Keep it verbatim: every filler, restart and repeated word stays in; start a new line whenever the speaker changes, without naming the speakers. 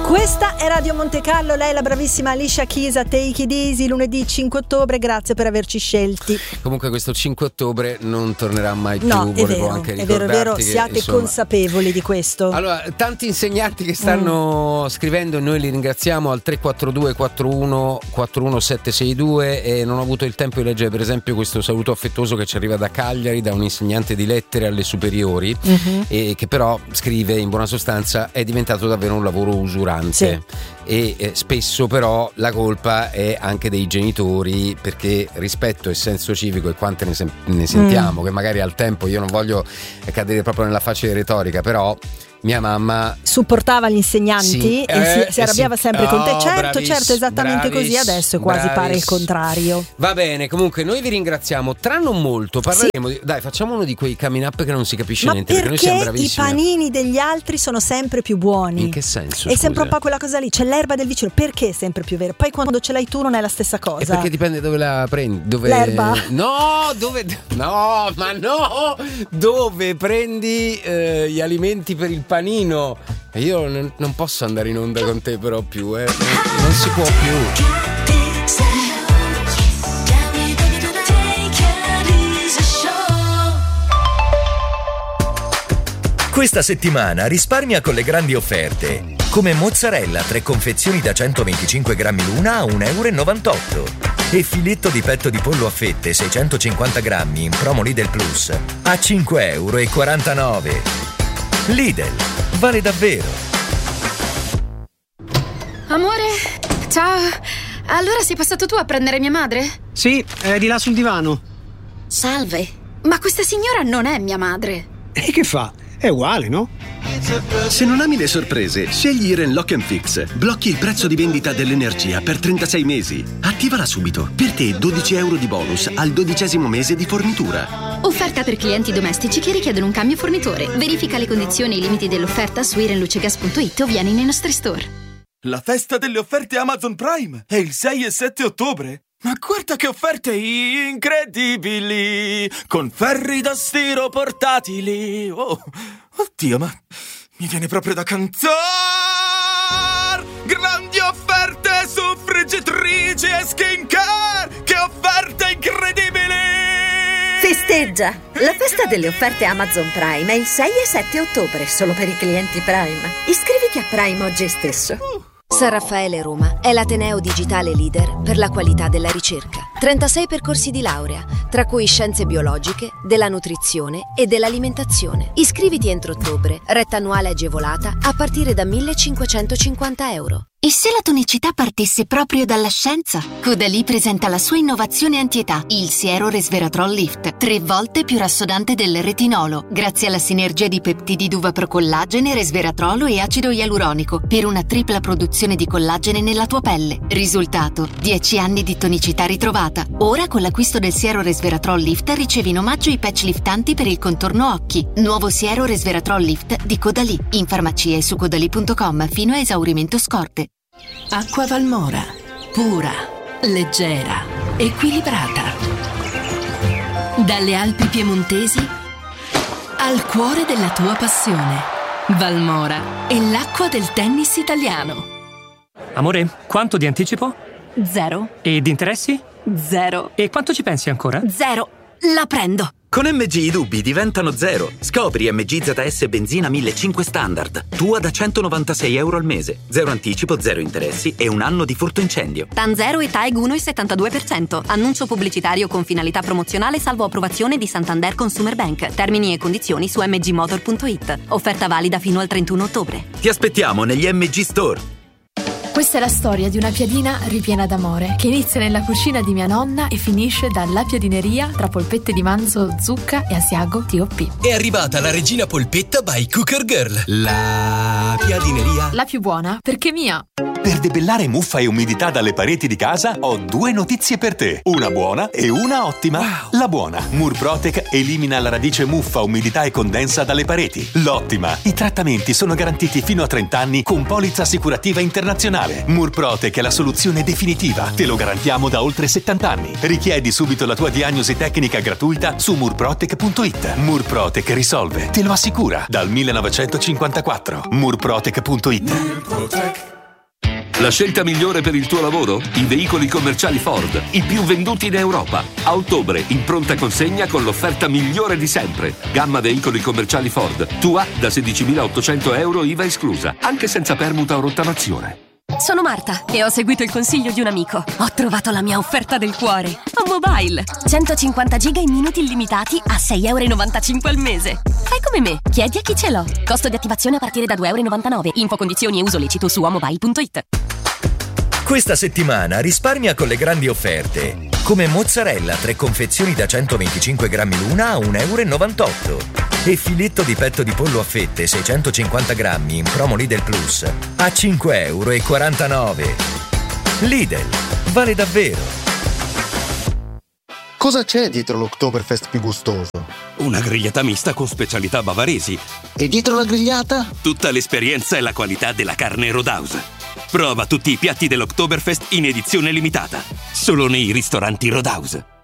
Questa è Radio Monte Carlo, lei è la bravissima Alicia Keys, Take It Easy, lunedì cinque ottobre, grazie per averci scelti.
Comunque questo cinque ottobre non tornerà mai più.
No, è
Volevo
vero,
anche
è vero, è vero,
che,
siate
insomma,
consapevoli di questo.
Allora, tanti insegnanti che stanno mm. scrivendo, noi li ringraziamo al tre quattro due quattro uno quattro uno sette sei due, e non ho avuto il tempo di leggere per esempio questo saluto affettuoso che ci arriva da Cagliari, da un insegnante di lettere alle superiori, mm-hmm. e che però scrive in buona sostanza è diventato davvero un lavoro usurante. Sì. E eh, spesso però la colpa è anche dei genitori, perché rispetto e senso civico, e quante ne, sem- ne sentiamo, mm. che magari al tempo, io non voglio cadere proprio nella facile retorica, però mia mamma
supportava gli insegnanti, sì, e
eh,
si, si arrabbiava
sì.
sempre con te.
Oh,
certo,
bravis,
certo, esattamente
bravis,
così. Adesso quasi
bravis.
pare il contrario.
Va bene, comunque noi vi ringraziamo. Tra non molto parleremo, sì. di, dai, facciamo uno di quei coming up che non si capisce
Ma
niente, perché,
perché
noi siamo bravissimi.
I panini degli altri sono sempre più buoni.
In che senso?
È sempre un po' quella cosa lì, c'è l'erba del vicino, perché è sempre più vero? Poi quando ce l'hai tu non è la stessa cosa.
E perché dipende dove la prendi, dove...
L'erba?
No, dove no, ma no! Dove prendi eh, gli alimenti per il panino? Io non, non posso andare in onda con te però più, eh. non, non si può più.
Questa settimana risparmia con le grandi offerte. Come mozzarella, tre confezioni da centoventicinque grammi l'una a un euro e novantotto. E filetto di petto di pollo a fette seicentocinquanta grammi in promo Lidl Plus a cinque euro e quarantanove. Lidl, vale davvero.
Amore, ciao. Allora sei passato tu a prendere mia madre?
Sì, è di là sul divano.
Salve, ma questa signora non è mia madre.
E che fa? È uguale, no?
Se non ami le sorprese, scegli Iren Lock and Fix. Blocchi il prezzo di vendita dell'energia per trentasei mesi. Attivala subito. Per te dodici euro di bonus al dodicesimo mese di fornitura.
Offerta per clienti domestici che richiedono un cambio fornitore. Verifica le condizioni e i limiti dell'offerta su irenlucegas punto it o vieni nei nostri store.
La festa delle offerte Amazon Prime è il sei e sette ottobre. Ma guarda che offerte incredibili! Con ferri da stiro portatili. Oh, oddio, ma mi viene proprio da cantare! Grandi offerte su friggitrici e skincare! Che offerte incredibili!
Festeggia! La festa delle offerte Amazon Prime è il sei e sette ottobre, solo per i clienti Prime. Iscriviti a Prime oggi stesso.
Uh.
San Raffaele Roma è l'ateneo digitale leader per la qualità della ricerca. trentasei percorsi di laurea, tra cui scienze biologiche, della nutrizione e dell'alimentazione. Iscriviti entro ottobre, retta annuale agevolata a partire da millecinquecentocinquanta euro.
E se la tonicità partisse proprio dalla scienza? Caudalie presenta la sua innovazione antietà, il siero resveratrol lift, tre volte più rassodante del retinolo, grazie alla sinergia di peptidi d'uva procollagene, resveratrolo e acido ialuronico, per una tripla produzione di collagene nella tua pelle. Risultato: dieci anni di tonicità ritrovata. Ora con l'acquisto del siero resveratrol lift ricevi in omaggio i patch liftanti per il contorno occhi. Nuovo siero resveratrol lift di Caudalie, in farmacia e su caudalie punto com fino a esaurimento scorte.
Acqua Valmora, pura, leggera, equilibrata. Dalle Alpi piemontesi al cuore della tua passione. Valmora è l'acqua del tennis italiano.
Amore, quanto di anticipo?
Zero.
E di interessi?
Zero.
E quanto ci pensi ancora?
Zero. La prendo.
Con M G i dubbi diventano zero. Scopri M G Z S benzina millecinquecento standard. Tua da centonovantasei euro al mese. Zero anticipo, zero interessi e un anno di furto incendio.
TAN zero e T A E G uno virgola settantadue per cento. Annuncio pubblicitario con finalità promozionale salvo approvazione di Santander Consumer Bank. Termini e condizioni su m g motor punto it. Offerta valida fino al trentuno ottobre.
Ti aspettiamo negli M G Store.
Questa è la storia di una piadina ripiena d'amore che inizia nella cucina di mia nonna e finisce dalla piadineria tra polpette di manzo, zucca e asiago T O P.
È arrivata la regina polpetta by Cooker Girl. La piadineria.
La più buona perché mia.
Per debellare muffa e umidità dalle pareti di casa ho due notizie per te. Una buona e una ottima. Wow. La buona: Murprotec elimina la radice muffa, umidità e condensa dalle pareti. L'ottima: i trattamenti sono garantiti fino a trenta anni con polizza assicurativa internazionale. Murprotec è la soluzione definitiva. Te lo garantiamo da oltre settanta anni. Richiedi subito la tua diagnosi tecnica gratuita su murprotec punto it. Murprotec risolve, te lo assicura, dal millenovecentocinquantaquattro. murprotec punto it.
Murprotec. La scelta migliore per il tuo lavoro? I veicoli commerciali Ford, i più venduti in Europa. A ottobre, in pronta consegna con l'offerta migliore di sempre. Gamma veicoli commerciali Ford, tua da sedicimilaottocento euro I V A esclusa, anche senza permuta o rottamazione.
Sono Marta e ho seguito il consiglio di un amico. Ho trovato la mia offerta del cuore. A Mobile. centocinquanta giga in minuti illimitati a sei virgola novantacinque euro al mese. Fai come me, chiedi a chi ce l'ho. Costo di attivazione a partire da due virgola novantanove euro. Info, condizioni e uso lecito su amobile punto it.
Questa settimana risparmia con le grandi offerte. Come mozzarella tre confezioni da centoventicinque grammi l'una a un euro e novantotto. E filetto di petto di pollo a fette seicentocinquanta grammi in promo Lidl Plus a cinque euro e quarantanove. Lidl, vale davvero.
Cosa c'è dietro l'Oktoberfest più gustoso?
Una grigliata mista con specialità bavaresi.
E dietro la grigliata?
Tutta l'esperienza e la qualità della carne Roadhouse. Prova tutti i piatti dell'Oktoberfest in edizione limitata. Solo nei ristoranti Roadhouse.